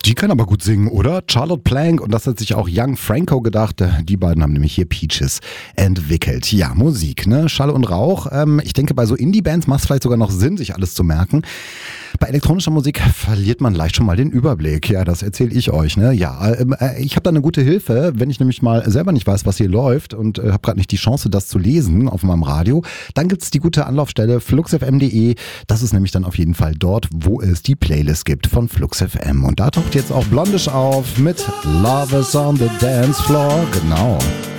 Die kann aber gut singen, oder? Charlotte Plank, und das hat sich auch Young Franco gedacht. Die beiden haben nämlich hier Peaches entwickelt. Ja, Musik, ne? Schall und Rauch. Ich denke, bei so Indie-Bands macht es vielleicht sogar noch Sinn, sich alles zu merken. Bei elektronischer Musik verliert man leicht schon mal den Überblick. Ja, das erzähle ich euch, ne? Ja, ich habe da eine gute Hilfe, wenn ich nämlich mal selber nicht weiß, was hier läuft und habe gerade nicht die Chance, das zu lesen auf meinem Radio. Dann gibt's die gute Anlaufstelle fluxfm.de. Das ist nämlich dann auf jeden Fall dort, wo es die Playlist gibt von Flux FM. Und da taucht jetzt auch Blondish auf mit Love is on the Dance Floor. Genau.